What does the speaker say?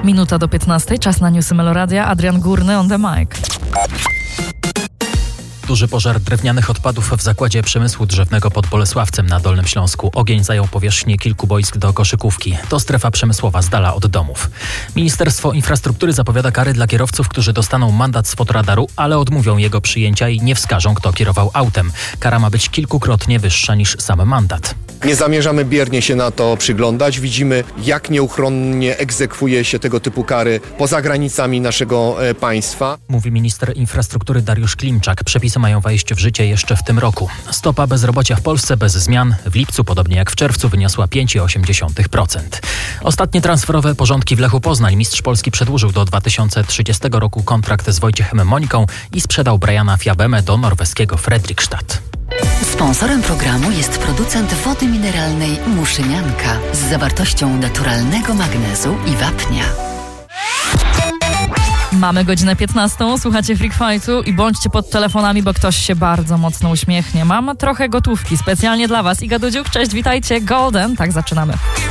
Minuta do 15, czas na newsy Meloradia. Adrian Górny on the mic. Duży pożar drewnianych odpadów w zakładzie przemysłu drzewnego pod Bolesławcem na Dolnym Śląsku. Ogień zajął powierzchnię kilku boisk do koszykówki. To strefa przemysłowa z dala od domów. Ministerstwo Infrastruktury zapowiada kary dla kierowców, którzy dostaną mandat z fotoradaru, ale odmówią jego przyjęcia i nie wskażą, kto kierował autem. Kara ma być kilkukrotnie wyższa niż sam mandat. Nie zamierzamy biernie się na to przyglądać. Widzimy, jak nieuchronnie egzekwuje się tego typu kary poza granicami naszego państwa. Mówi minister infrastruktury Dariusz Klimczak. Przepisy mają wejść w życie jeszcze w tym roku. Stopa bezrobocia w Polsce bez zmian w lipcu, podobnie jak w czerwcu, wyniosła 5,8%. Ostatnie transferowe porządki w Lechu Poznań. Mistrz Polski przedłużył do 2030 roku kontrakt z Wojciechem Moniką i sprzedał Briana Fiabemę do norweskiego Fredrikstad. Sponsorem programu jest producent wody mineralnej Muszynianka z zawartością naturalnego magnezu i wapnia. Mamy godzinę 15, słuchacie Freak Fightu i bądźcie pod telefonami, bo ktoś się bardzo mocno uśmiechnie. Mam trochę gotówki specjalnie dla was. Iga Dudziuk, cześć, witajcie. Golden, tak zaczynamy.